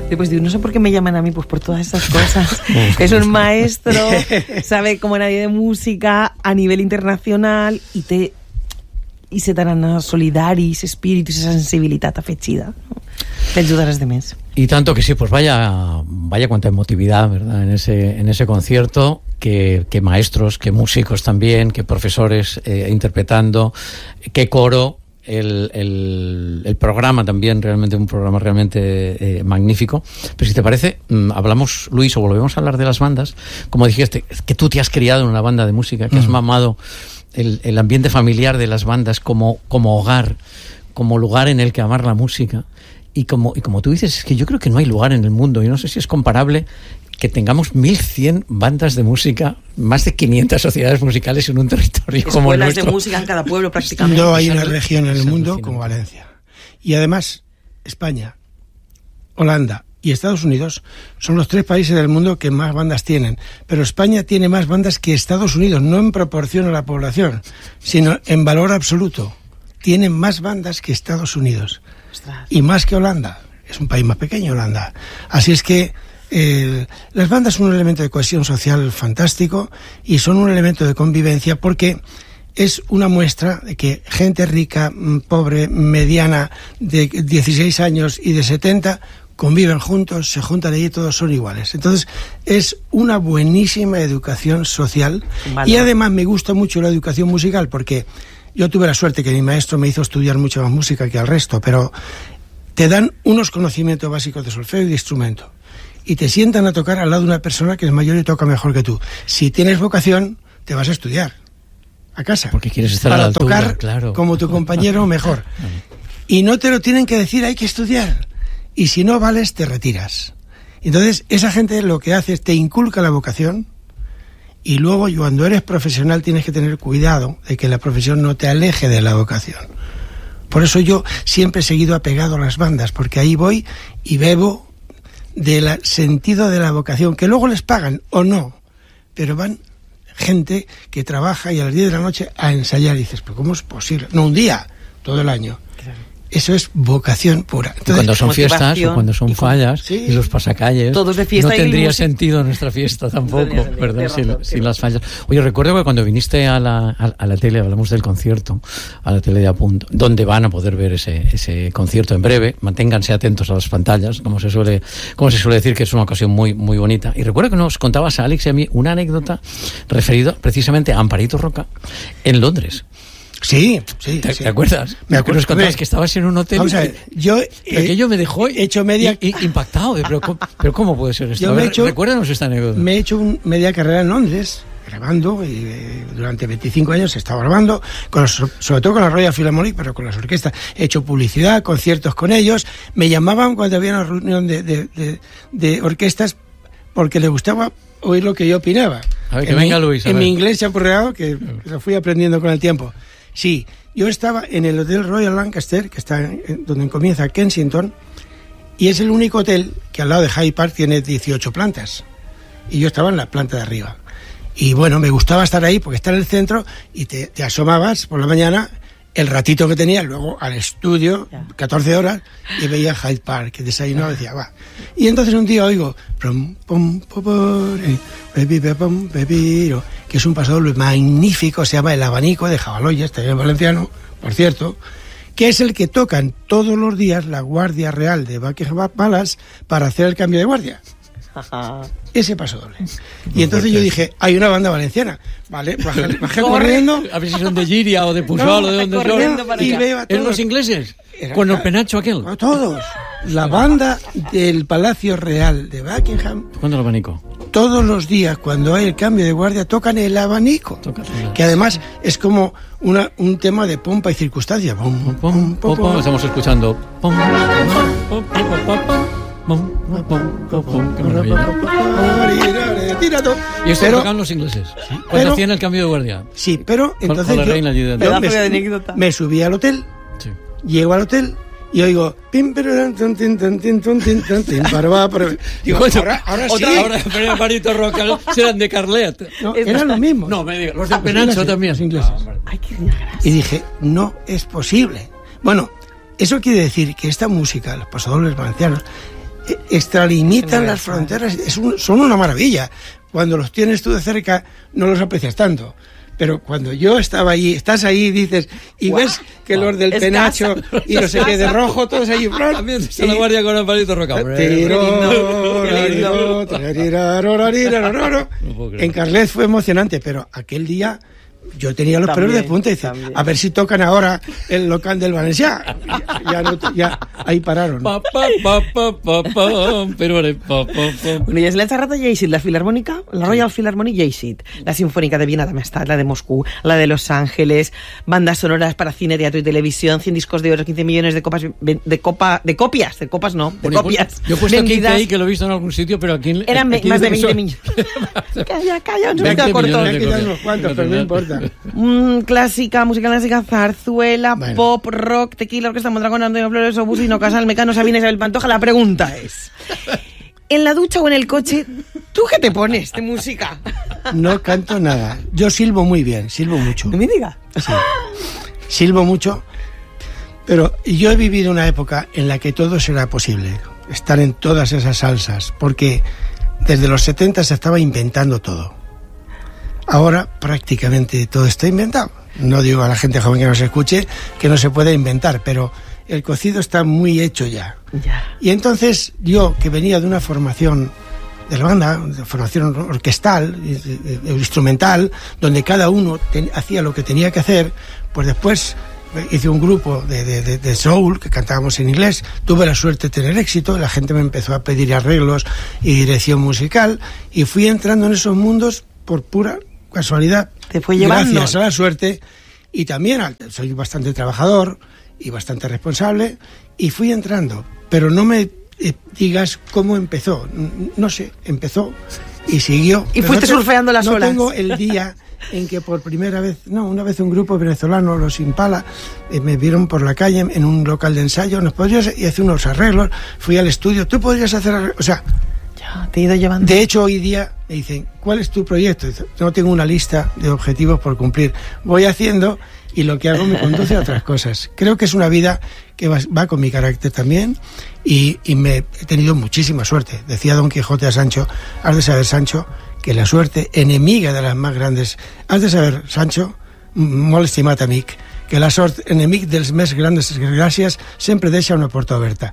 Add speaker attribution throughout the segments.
Speaker 1: Después digo, no sé por qué me llaman a mí, pues por todas esas cosas. Es un maestro, sabe como nadie de música a nivel internacional i se t'aran solidaris, espíritus, esa sensibilitat afegida. Te ayudarás de mes.
Speaker 2: Y tanto que sí, pues vaya cuánta emotividad, ¿verdad? En ese concierto, que maestros, que músicos también, que profesores interpretando, que coro. El programa también, realmente un programa realmente magnífico. Pero si te parece, hablamos, Luis, o volvemos a hablar de las bandas. Como dijiste, que tú te has criado en una banda de música, que has mamado el ambiente familiar de las bandas como hogar, como lugar en el que amar la música. Y como tú dices, es que yo creo que no hay lugar en el mundo, yo no sé si es comparable que tengamos 1.100 bandas de música, más de 500 sociedades musicales en un territorio como el nuestro.
Speaker 1: Escuelas de música en cada pueblo prácticamente.
Speaker 3: No hay una región en el mundo como Valencia. Y además, España, Holanda y Estados Unidos son los 3 países del mundo que más bandas tienen. Pero España tiene más bandas que Estados Unidos, no en proporción a la población, sino en valor absoluto. Tienen más bandas que Estados Unidos. Ostras. Y más que Holanda. Es un país más pequeño, Holanda. Así es que las bandas son un elemento de cohesión social fantástico y son un elemento de convivencia porque es una muestra de que gente rica, pobre, mediana, de 16 años y de 70 conviven juntos, se juntan allí, todos son iguales. Entonces es una buenísima educación social. Vale. Y además me gusta mucho la educación musical porque yo tuve la suerte que mi maestro me hizo estudiar mucha más música que al resto, pero te dan unos conocimientos básicos de solfeo y de instrumento. Y te sientan a tocar al lado de una persona que es mayor y toca mejor que tú. Si tienes vocación, te vas a estudiar a casa.
Speaker 2: Porque quieres estar
Speaker 3: para
Speaker 2: a la altura,
Speaker 3: tocar
Speaker 2: claro,
Speaker 3: como tu compañero mejor. Y no te lo tienen que decir, hay que estudiar. Y si no vales, te retiras. Entonces, esa gente lo que hace es te inculca la vocación y luego cuando eres profesional tienes que tener cuidado de que la profesión no te aleje de la vocación. Por eso yo siempre he seguido apegado a las bandas, porque ahí voy y bebo del sentido de la vocación, que luego les pagan o no, pero van gente que trabaja y a las 10 de la noche a ensayar y dices, pero ¿cómo es posible? No, un día, todo el año. Claro. Eso es vocación pura. Entonces,
Speaker 2: cuando son fiestas o cuando son fallas, sí, y los pasacalles,
Speaker 1: todos de fiesta,
Speaker 2: no tendría sentido nuestra fiesta tampoco, ¿verdad? Sin las fallas. Oye, recuerdo que cuando viniste a la tele, hablamos del concierto, a la tele de Apunto, donde van a poder ver ese concierto en breve. Manténganse atentos a las pantallas, como se suele decir, que es una ocasión muy, muy bonita. Y recuerdo que nos contabas a Alex y a mí una anécdota referida precisamente a Amparito Roca en Londres.
Speaker 3: Sí.
Speaker 2: ¿Te acuerdas?
Speaker 3: Me acuerdo.
Speaker 2: Nos contabas que estabas en un hotel.
Speaker 3: Vamos a ver,
Speaker 2: aquello me dejó
Speaker 3: hecho media
Speaker 2: impactado. Pero ¿cómo puede ser esto? Recuérdanos esta anécdota.
Speaker 3: Me he hecho media carrera en Londres, grabando, y durante 25 años he estado grabando, sobre todo con la Royal Philharmonic, pero con las orquestas. He hecho publicidad, conciertos con ellos. Me llamaban cuando había una reunión de orquestas porque les gustaba oír lo que yo opinaba.
Speaker 2: A ver, que venga Luis.
Speaker 3: En mi inglés champurreado, que lo fui aprendiendo con el tiempo. Sí, yo estaba en el Hotel Royal Lancaster, que está donde comienza Kensington, y es el único hotel que al lado de Hyde Park tiene 18 plantas. Y yo estaba en la planta de arriba. Y bueno, me gustaba estar ahí porque está en el centro y te asomabas por la mañana, el ratito que tenía, luego al estudio, 14 horas, y veía Hyde Park, que desayunaba y decía, va. Y entonces un día oigo, que es un pasodoble magnífico, se llama El Abanico, de Jabaloyes, también valenciano, por cierto, que es el que tocan todos los días la Guardia Real de Buckingham Palace para hacer el cambio de guardia. Ese pasodoble. Y entonces yo dije, hay una banda valenciana, vale, bajé corriendo,
Speaker 2: a ver si son de Giria o de Pusol o de donde son,
Speaker 3: y veo a todos.
Speaker 2: ¿En los ingleses? Con el penacho aquel.
Speaker 3: A todos. La banda del Palacio Real de Buckingham.
Speaker 2: ¿Cuándo el abanico?
Speaker 3: Todos los días, cuando hay el cambio de guardia, tocan el abanico. Que además es como un tema de pompa y circunstancia.
Speaker 2: Estamos escuchando. Y esto tocan los ingleses, ¿sí? Cuando hacían el cambio de guardia.
Speaker 3: Sí, pero entonces yo me subí al hotel, sí. Llego al hotel y oigo digo, ahora sí.
Speaker 2: Ahora Amparito Roca serán de Carlet.
Speaker 3: No, eran los mismos.
Speaker 2: No, me digas, los de Penacho también.
Speaker 3: Los ingleses. Y dije, no es posible. Bueno, eso quiere decir que esta música, los pasodobles valencianos, extralimitan las fronteras, son una maravilla. Cuando los tienes tú de cerca no los aprecias tanto. Pero cuando yo estaba allí, estás ahí, dices, y ves que los del penacho y no sé qué de rojo, todos allí.
Speaker 2: También está la guardia con Amparito Roca.
Speaker 3: En Carlet fue emocionante, pero aquel día yo tenía los pelos de punta y decía, a ver si tocan ahora el local del Valencià. Ya ahí pararon.
Speaker 1: Bueno, i és l'encerrat de Llegit, la Filarmònica, la Royal Philharmonic Llegit, la Sinfónica de Viena también está, la de Moscú, la de Los Ángeles, bandas sonoras para cine, teatro y televisión, 100 discos de oro, 15 millones de copias.
Speaker 2: Yo he puesto aquí que lo he visto en algún sitio, pero aquí...
Speaker 1: Eran más de 20 millones. Calla, no se cortó.
Speaker 3: Me han quitado unos cuantos, pero no importa.
Speaker 1: Clásica, música clásica, zarzuela, bueno, pop, rock, tequila, orquesta, Mondragón, Antonio Flores, Obusino, Casal, Mecano, Sabina, Isabel Pantoja. La pregunta es, ¿en la ducha o en el coche, tú qué te pones de música?
Speaker 3: No canto nada. Yo silbo muy bien, silbo mucho.
Speaker 1: ¿No me digas?
Speaker 3: Sí. Silbo mucho, pero yo he vivido una época en la que todo será posible, estar en todas esas salsas, porque desde los 70 se estaba inventando todo. Ahora prácticamente todo está inventado. No digo a la gente joven que nos escuche que no se puede inventar, pero el cocido está muy hecho ya. Y entonces yo, que venía de una formación de la banda, de formación orquestal, instrumental, donde cada uno hacía lo que tenía que hacer, pues después hice un grupo de soul, que cantábamos en inglés, tuve la suerte de tener éxito, la gente me empezó a pedir arreglos y dirección musical, y fui entrando en esos mundos por pura casualidad,
Speaker 1: te fue llevando.
Speaker 3: Gracias a la suerte, y también soy bastante trabajador y bastante responsable, y fui entrando, pero no me digas cómo empezó, no sé, empezó y siguió.
Speaker 1: Y fuiste surfeando las olas.
Speaker 3: No tengo el día en que por primera vez, una vez un grupo venezolano, los Impala, me vieron por la calle en un local de ensayo, nos podrías, y hace unos arreglos, fui al estudio, tú podrías hacer arreglos, o sea,
Speaker 1: te he ido llevando.
Speaker 3: De hecho, hoy día me dicen, ¿cuál es tu proyecto? No tengo una lista de objetivos por cumplir. Voy haciendo y lo que hago me conduce a otras cosas. Creo que es una vida que va con mi carácter también y he tenido muchísima suerte. Decía Don Quijote a Sancho, has de saber, Sancho, que la suerte, enemiga de las más grandes, has de saber, Sancho, molt estimat amic, que la sort, enemic dels més grandes gràcies, sempre deixa una porta oberta.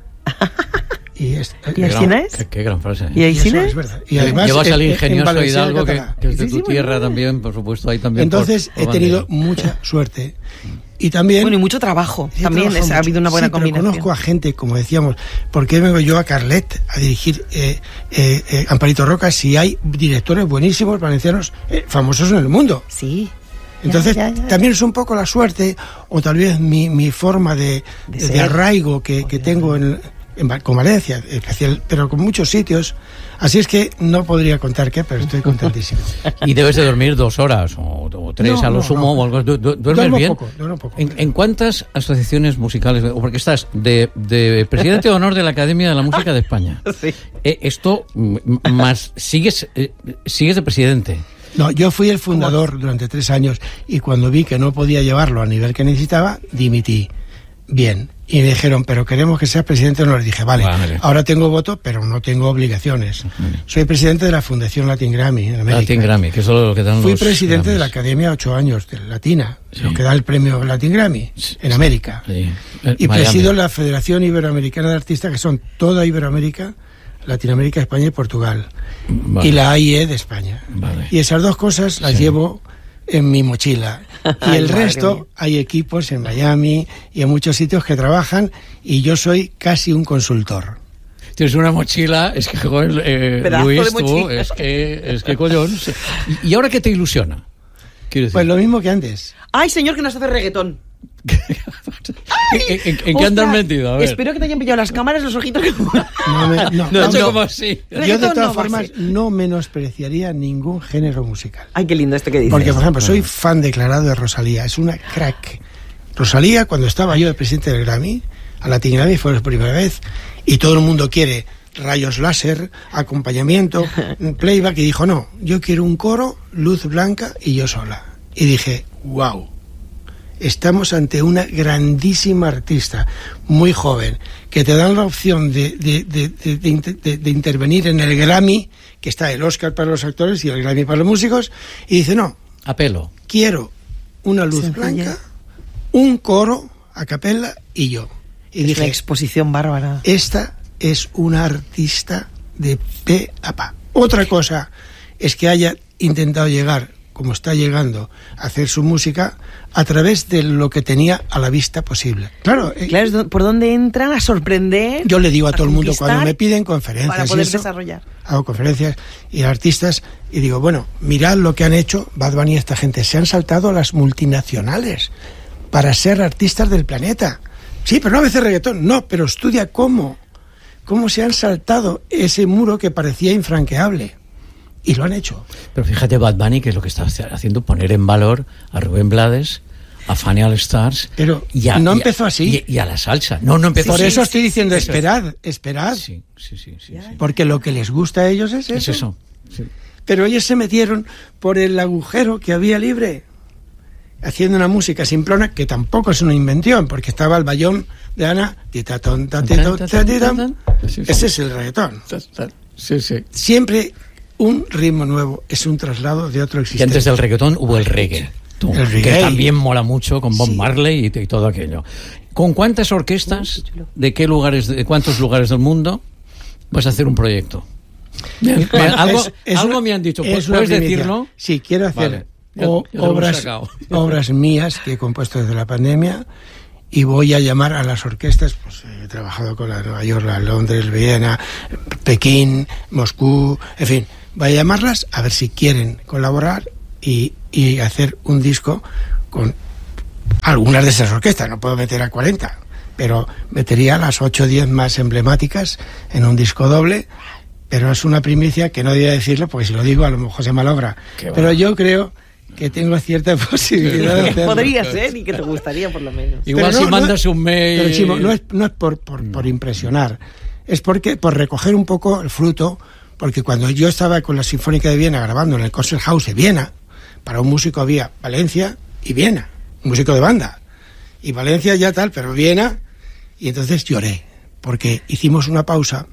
Speaker 3: ¿Y
Speaker 1: Alsina es?
Speaker 2: Qué gran frase.
Speaker 1: ¿Y Alsina es?
Speaker 3: Y además
Speaker 2: llevas al ingenioso Hidalgo, que es de tu tierra también, por supuesto, ahí también.
Speaker 3: Entonces he tenido mucha suerte. Y también...
Speaker 1: Bueno, y mucho trabajo. También ha habido una buena combinación.
Speaker 3: Pero conozco a gente, como decíamos, ¿por qué vengo yo a Carlet a dirigir Amparito Roca si hay directores buenísimos valencianos famosos en el mundo?
Speaker 1: Sí.
Speaker 3: Entonces, también es un poco la suerte, o tal vez mi forma de arraigo que tengo con Valencia, especial, pero con muchos sitios. Así es que no podría contar qué, pero estoy contentísimo.
Speaker 2: Y debes de dormir 2 horas o 3 a lo sumo. O algo. ¿Duermes bien?
Speaker 3: Duermo poco.
Speaker 2: ¿En cuántas asociaciones musicales? Porque estás de presidente de honor de la Academia de la Música de España.
Speaker 1: Sí.
Speaker 2: Esto más sigues de presidente.
Speaker 3: No, yo fui el fundador durante 3 años y cuando vi que no podía llevarlo al nivel que necesitaba, dimití. Bien. Y me dijeron, pero queremos que seas presidente de honor. Dije, vale, ahora tengo voto, pero no tengo obligaciones. Soy presidente de la Fundación Latin Grammy en América.
Speaker 2: Latin Grammy, que es lo que dan.
Speaker 3: Fui presidente de la Academia 8 años, de Latina, lo que da el premio Latin Grammy en América. Sí. Y presido la Federación Iberoamericana de Artistas, que son toda Iberoamérica, Latinoamérica, España y Portugal. Vale. Y la AIE de España. Vale. Y esas 2 cosas las llevo en mi mochila. Y el resto, hay equipos en Miami y en muchos sitios que trabajan, y yo soy casi un consultor.
Speaker 2: Tienes una mochila, es que, joder, Luis, tú, es que collón. ¿Y ahora qué te ilusiona?
Speaker 3: Pues lo mismo que antes.
Speaker 1: Ay, señor, que nos hace reggaetón.
Speaker 2: ¿En qué andas metido? A ver.
Speaker 1: Espero que te hayan pillado las cámaras, los ojitos.
Speaker 2: No, como así.
Speaker 3: Yo de todas formas no menospreciaría ningún género musical.
Speaker 1: Ay, qué lindo esto que dices.
Speaker 3: Porque, por ejemplo, soy fan declarado de Rosalía. Es una crack. Rosalía, cuando estaba yo de presidente del Grammy, a Latin Grammy fue la primera vez, y todo el mundo quiere rayos láser, acompañamiento, playback, y dijo, no, yo quiero un coro, luz blanca y yo sola. Y dije, wow. estamos ante una grandísima artista, muy joven, que te dan la opción de intervenir en el Grammy, que está el Oscar para los actores y el Grammy para los músicos, y dice, no,
Speaker 2: apelo.
Speaker 3: Quiero una luz blanca, un coro a capella y yo. Y dije,
Speaker 1: una exposición bárbara.
Speaker 3: Esta es una artista de pe a pa. Otra cosa es que haya intentado llegar, como está llegando, a hacer su música a través de lo que tenía a la vista posible. Claro,
Speaker 1: es por donde entran a sorprender.
Speaker 3: Yo le digo a todo el mundo cuando me piden conferencias
Speaker 1: para poder desarrollar.
Speaker 3: Hago conferencias y artistas y digo, bueno, mirad lo que han hecho Bad Bunny y esta gente. Se han saltado a las multinacionales para ser artistas del planeta. Sí, pero no a veces reggaetón. No, pero estudia cómo se han saltado ese muro que parecía infranqueable. Y lo han hecho.
Speaker 2: Pero fíjate, Bad Bunny, que es lo que está haciendo, poner en valor a Rubén Blades, a Fanny All Stars.
Speaker 3: Pero no empezó así.
Speaker 2: Y a la salsa. No empezó así.
Speaker 3: Por eso estoy diciendo, esperad.
Speaker 2: Sí.
Speaker 3: Porque lo que les gusta a ellos es eso.
Speaker 2: Es eso. Sí.
Speaker 3: Pero ellos se metieron por el agujero que había libre, haciendo una música simplona, que tampoco es una invención, porque estaba el bayón de Ana. Ese es el reggaetón.
Speaker 2: Sí.
Speaker 3: Siempre un ritmo nuevo es un traslado de otro existente.
Speaker 2: Y antes del reggaetón hubo el reggae. Que también mola mucho con Bob Marley y todo aquello. ¿Con cuántas orquestas, de cuántos lugares del mundo vas a hacer un proyecto? Algo me han dicho. ¿Puedes decirlo?
Speaker 3: Sí, quiero hacer obras mías que he compuesto desde la pandemia y voy a llamar a las orquestas. Pues he trabajado con la de Nueva York, la de Londres, Viena, Pekín, Moscú, en fin. Voy a llamarlas a ver si quieren colaborar y hacer un disco con algunas de esas orquestas. No puedo meter a 40, pero metería a las 8 o 10 más emblemáticas en un disco doble. Pero es una primicia que no debería decirlo, porque si lo digo a lo mejor se malogra. Pero yo creo que tengo cierta posibilidad de hacerlo.
Speaker 1: Podría ser y que te gustaría por lo menos.
Speaker 2: Igual si mandas un mail.
Speaker 3: Pero Chimo, no es por impresionar, es por recoger un poco el fruto, porque cuando yo estaba con la Sinfónica de Viena grabando en el Concerthaus de Viena, para un músico había Valencia y Viena, un músico de banda, y Valencia ya tal, pero Viena, y entonces lloré, porque hicimos una pausa.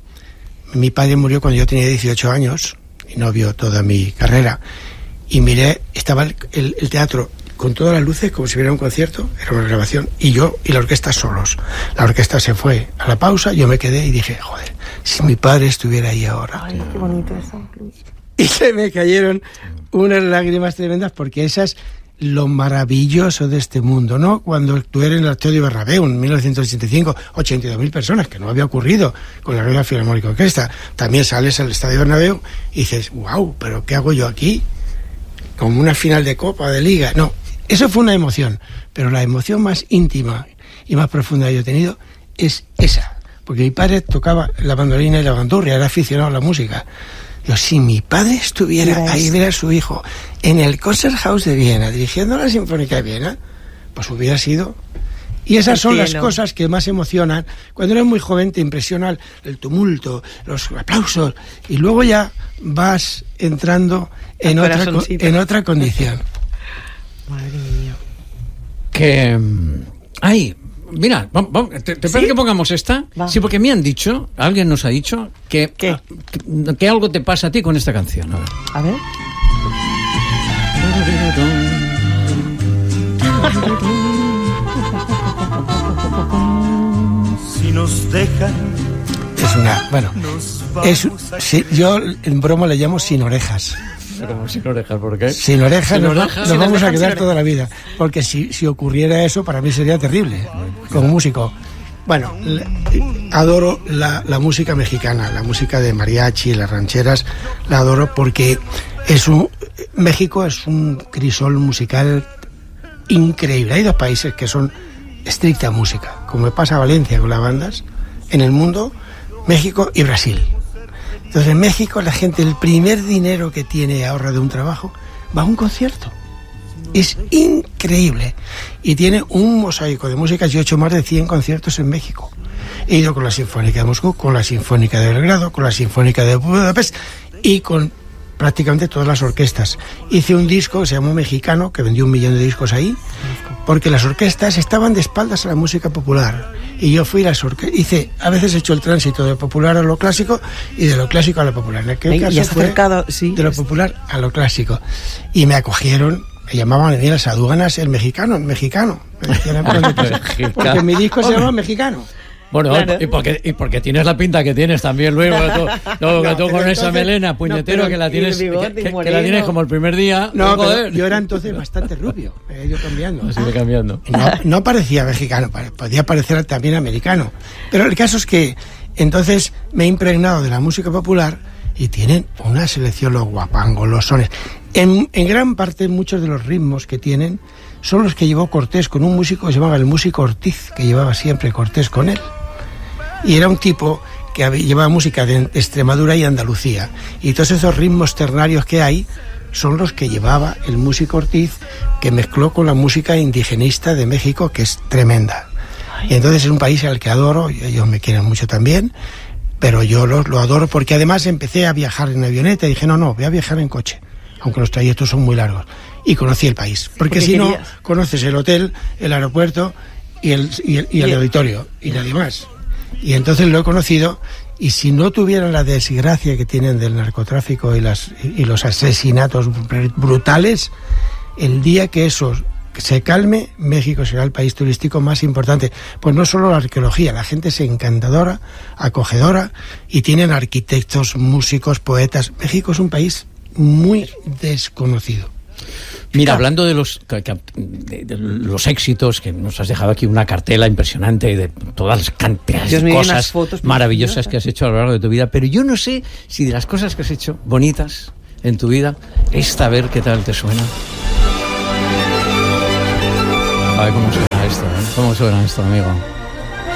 Speaker 3: Mi padre murió cuando yo tenía 18 años y no vio toda mi carrera. Y miré, estaba el teatro con todas las luces como si hubiera un concierto, era una grabación, y yo y la orquesta solos. La orquesta se fue a la pausa, yo me quedé y dije, joder, si mi padre estuviera ahí ahora.
Speaker 1: Ay, qué bonito eso.
Speaker 3: Y se me cayeron unas lágrimas tremendas, porque esa es lo maravilloso de este mundo, ¿no? Cuando actué en el Estadio Bernabéu en 1985, 82.000 personas, que no había ocurrido con la Real Filarmónica Orquesta. También sales al Estadio Bernabéu y dices, wow, pero ¿qué hago yo aquí? Como una final de Copa, de Liga. No, eso fue una emoción, pero la emoción más íntima y más profunda que yo he tenido es esa, porque mi padre tocaba la bandolina y la bandurria, era aficionado a la música. Yo, si mi padre estuviera ahí, ver a su hijo en el Concerthaus de Viena, dirigiendo la Sinfónica de Viena, pues hubiera sido. Y esas son las cosas que más emocionan. Cuando eres muy joven te impresiona el tumulto, los aplausos, y luego ya vas entrando en otra condición.
Speaker 1: Madre mía.
Speaker 2: Que... ¡Ay! Mira, ¿te parece que pongamos esta? Va. Sí, porque me han dicho, alguien nos ha dicho que algo te pasa a ti con esta canción.
Speaker 1: A ver.
Speaker 4: Si nos dejan.
Speaker 3: Es una, bueno, yo en broma le llamo sin orejas.
Speaker 2: Pero sin orejas, ¿por qué?
Speaker 3: Sin orejas nos vamos a quedar toda la vida. Porque si ocurriera eso, para mí sería terrible, como músico. Bueno, adoro la música mexicana, la música de mariachi, las rancheras, la adoro porque México es un crisol musical increíble. Hay dos países que son estricta música, como me pasa a Valencia con las bandas, en el mundo, México y Brasil. Entonces en México la gente, el primer dinero que tiene ahorra de un trabajo, va a un concierto. Es increíble. Y tiene un mosaico de músicas. Yo he hecho más de 100 conciertos en México. He ido con la Sinfónica de Moscú, con la Sinfónica de Belgrado, con la Sinfónica de Budapest y con prácticamente todas las orquestas. Hice un disco que se llamó Mexicano, que vendió 1 millón de discos ahí, porque las orquestas estaban de espaldas a la música popular y yo fui a veces he hecho el tránsito de popular a lo clásico y de lo clásico a lo popular. En aquel caso fue
Speaker 1: acercado, sí,
Speaker 3: de lo popular a lo clásico y me acogieron. Me llamaban a las aduanas el mexicano. Me decían, porque mi disco se llama Mexicano.
Speaker 2: Bueno, claro. y porque tienes la pinta que tienes también, Luis, tú con esa melena puñetero que la tienes que la tienes como el primer día.
Speaker 3: No, pero yo era entonces bastante rubio, he ido cambiando.
Speaker 2: Sigue cambiando.
Speaker 3: No parecía mexicano, podía parecer también americano. Pero el caso es que entonces me he impregnado de la música popular y tienen una selección, los guapangos, los sones. En gran parte, muchos de los ritmos que tienen son los que llevó Cortés con un músico que se llamaba el músico Ortiz, que llevaba siempre Cortés con él. Y era un tipo que llevaba música de Extremadura y Andalucía. Y todos esos ritmos ternarios que hay son los que llevaba el músico Ortiz, que mezcló con la música indigenista de México, que es tremenda. Y entonces es un país al que adoro, y ellos me quieren mucho también, pero yo lo adoro porque además empecé a viajar en avioneta y dije, no, voy a viajar en coche, aunque los trayectos son muy largos. Y conocí el país, porque si no, conoces el hotel, el aeropuerto y el auditorio, y nadie más. Y entonces lo he conocido, y si no tuvieran la desgracia que tienen del narcotráfico y los asesinatos brutales, el día que eso se calme, México será el país turístico más importante. Pues no solo la arqueología, la gente es encantadora, acogedora, y tienen arquitectos, músicos, poetas. México es un país muy desconocido.
Speaker 2: Mira, hablando de los éxitos, que nos has dejado aquí una cartela impresionante de todas las cantidades de cosas maravillosas que has hecho a lo largo de tu vida, pero yo no sé si de las cosas que has hecho bonitas en tu vida, esta, a ver qué tal te suena. A ver cómo suena esto, amigo.